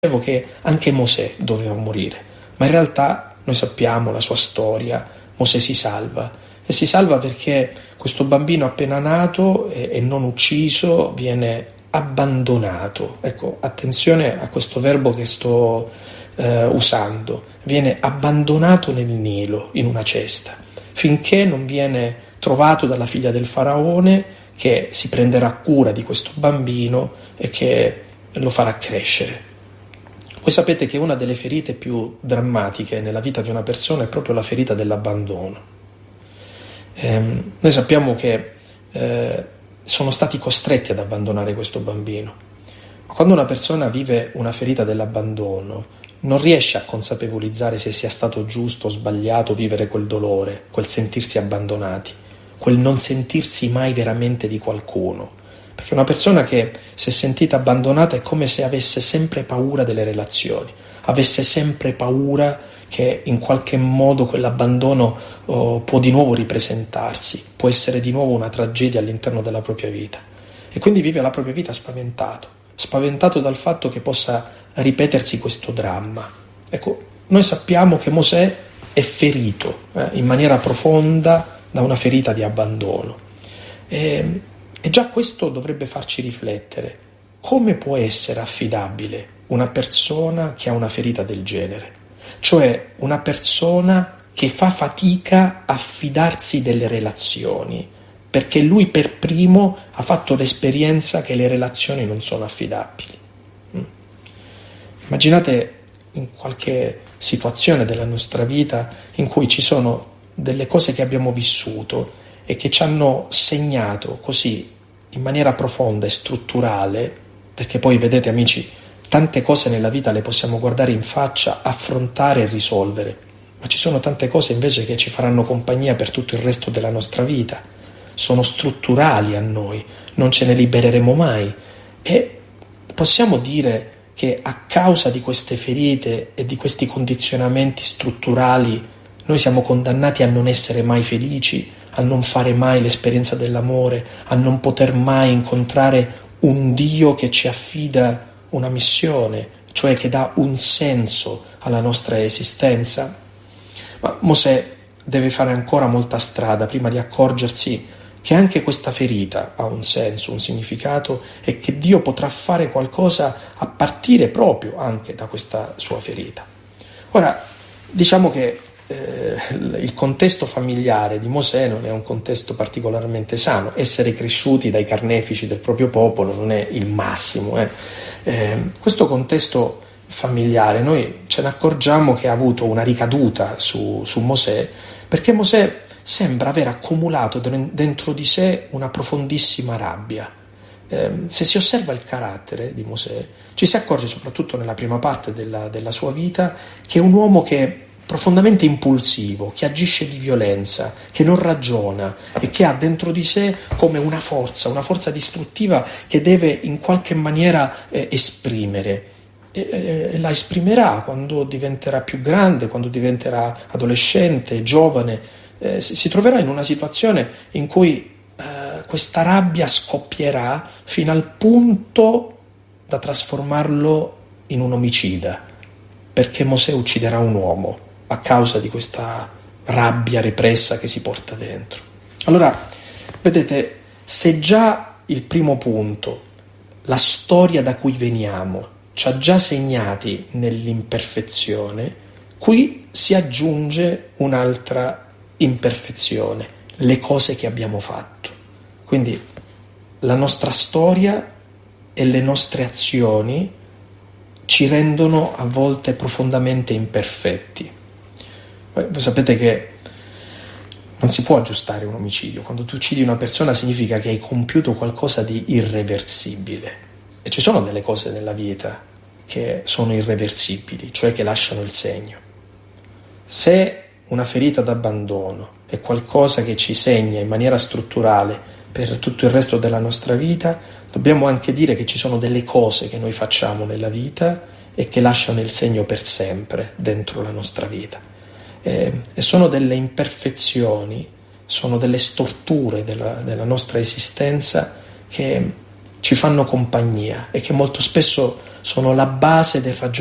dicevo che anche Mosè doveva morire, ma in realtà noi sappiamo la sua storia. Mosè si salva, e si salva perché questo bambino appena nato e non ucciso viene abbandonato. Ecco, attenzione a questo verbo che sto usando. Viene abbandonato nel Nilo, in una cesta, finché non viene trovato dalla figlia del faraone, che si prenderà cura di questo bambino e che lo farà crescere. Voi sapete che una delle ferite più drammatiche nella vita di una persona è proprio la ferita dell'abbandono. Noi sappiamo che sono stati costretti ad abbandonare questo bambino. Ma quando una persona vive una ferita dell'abbandono, non riesce a consapevolizzare se sia stato giusto o sbagliato vivere quel dolore, quel sentirsi abbandonati, quel non sentirsi mai veramente di qualcuno. Perché una persona che si è sentita abbandonata è come se avesse sempre paura delle relazioni, avesse sempre paura che in qualche modo quell'abbandono può di nuovo ripresentarsi, può essere di nuovo una tragedia all'interno della propria vita. E quindi vive la propria vita spaventato dal fatto che possa ripetersi questo dramma. Ecco, noi sappiamo che Mosè è ferito in maniera profonda da una ferita di abbandono. E già questo dovrebbe farci riflettere. Come può essere affidabile una persona che ha una ferita del genere? Cioè una persona che fa fatica a fidarsi delle relazioni, perché lui per primo ha fatto l'esperienza che le relazioni non sono affidabili. Immaginate in qualche situazione della nostra vita in cui ci sono delle cose che abbiamo vissuto e che ci hanno segnato così in maniera profonda e strutturale, perché poi vedete amici, tante cose nella vita le possiamo guardare in faccia, affrontare e risolvere, ma ci sono tante cose invece che ci faranno compagnia per tutto il resto della nostra vita, sono strutturali a noi, non ce ne libereremo mai, e possiamo dire che a causa di queste ferite e di questi condizionamenti strutturali noi siamo condannati a non essere mai felici, a non fare mai l'esperienza dell'amore, a non poter mai incontrare un Dio che ci affida una missione, cioè che dà un senso alla nostra esistenza. Ma Mosè deve fare ancora molta strada prima di accorgersi che anche questa ferita ha un senso, un significato, e che Dio potrà fare qualcosa a partire proprio anche da questa sua ferita. Ora, diciamo che il contesto familiare di Mosè non è un contesto particolarmente sano. Essere cresciuti dai carnefici del proprio popolo non è il massimo. Questo contesto familiare noi ce ne accorgiamo che ha avuto una ricaduta su Mosè, perché Mosè sembra aver accumulato dentro di sé una profondissima rabbia. Se si osserva il carattere di Mosè, ci si accorge, soprattutto nella prima parte della sua vita, che è un uomo che è profondamente impulsivo, che agisce di violenza, che non ragiona e che ha dentro di sé come una forza distruttiva che deve in qualche maniera esprimere. E la esprimerà quando diventerà più grande, quando diventerà adolescente, giovane. Si troverà in una situazione in cui questa rabbia scoppierà fino al punto da trasformarlo in un omicida, perché Mosè ucciderà un uomo a causa di questa rabbia repressa che si porta dentro. Allora, vedete, se già il primo punto, la storia da cui veniamo, ci ha già segnati nell'imperfezione, qui si aggiunge un'altra imperfezione, le cose che abbiamo fatto. Quindi la nostra storia e le nostre azioni ci rendono a volte profondamente imperfetti. Voi sapete che non si può aggiustare un omicidio. Quando tu uccidi una persona significa che hai compiuto qualcosa di irreversibile. E ci sono delle cose nella vita che sono irreversibili, cioè che lasciano il segno. Se una ferita d'abbandono è qualcosa che ci segna in maniera strutturale per tutto il resto della nostra vita, dobbiamo anche dire che ci sono delle cose che noi facciamo nella vita e che lasciano il segno per sempre dentro la nostra vita. E sono delle imperfezioni, sono delle storture della nostra esistenza che ci fanno compagnia e che molto spesso sono la base del ragionamento